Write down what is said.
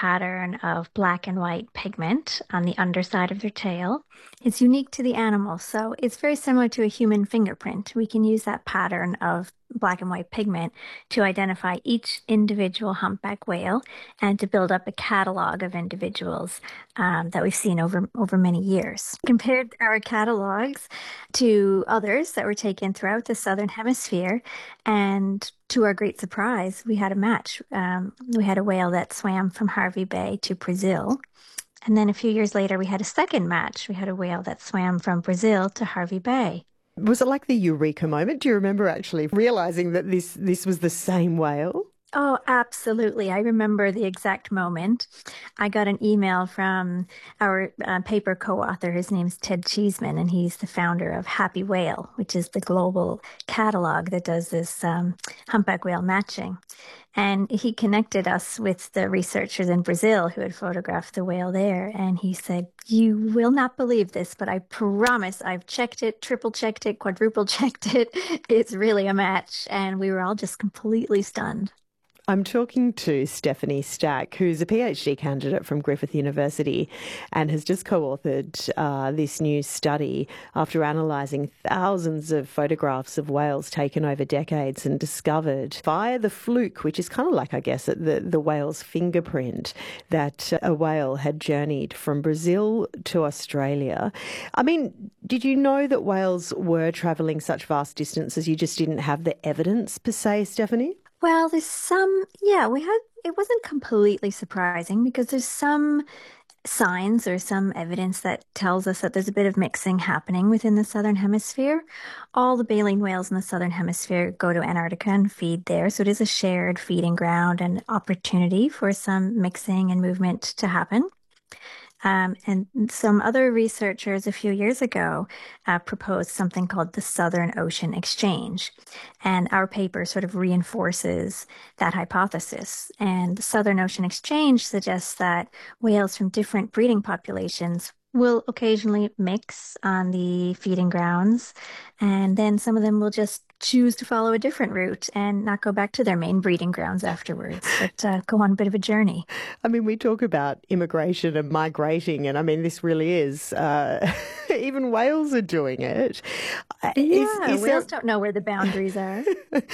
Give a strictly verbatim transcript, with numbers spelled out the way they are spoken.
pattern of black and white pigment on the underside of their tail. It's unique to the animal, so it's very similar to a human fingerprint. We can use that pattern of black and white pigment to identify each individual humpback whale and to build up a catalog of individuals um, that we've seen over over many years. Compared our catalogs to others that were taken throughout the Southern Hemisphere, and to our great surprise, we had a match. Um, we had a whale that swam from Harvey Bay to Brazil. And then a few years later, we had a second match. We had a whale that swam from Brazil to Harvey Bay. Was it like the eureka moment? Do you remember actually realizing that this this was the same whale? Oh, absolutely. I remember the exact moment. I got an email from our uh, paper co-author. His name's Ted Cheeseman, and he's the founder of Happy Whale, which is the global catalog that does this um, humpback whale matching. And he connected us with the researchers in Brazil who had photographed the whale there. And he said, "You will not believe this, but I promise I've checked it, triple checked it, quadruple checked it. It's really a match." And we were all just completely stunned. I'm talking to Stephanie Stack, who's a PhD candidate from Griffith University and has just co-authored uh, this new study after analysing thousands of photographs of whales taken over decades and discovered via the fluke, which is kind of like, I guess, the, the whale's fingerprint, that a whale had journeyed from Brazil to Australia. I mean, did you know that whales were travelling such vast distances? You just didn't have the evidence per se, Stephanie? Well, there's some, yeah, we had, it wasn't completely surprising because there's some signs or some evidence that tells us that there's a bit of mixing happening within the Southern Hemisphere. All the baleen whales in the Southern Hemisphere go to Antarctica and feed there. So it is a shared feeding ground and opportunity for some mixing and movement to happen. Um, and some other researchers a few years ago uh, proposed something called the Southern Ocean Exchange. And our paper sort of reinforces that hypothesis. And the Southern Ocean Exchange suggests that whales from different breeding populations will occasionally mix on the feeding grounds, and then some of them will just choose to follow a different route and not go back to their main breeding grounds afterwards, but uh, go on a bit of a journey. I mean, we talk about immigration and migrating, and I mean, this really is, uh, even whales are doing it. Yeah, is, is whales there... don't know where the boundaries are.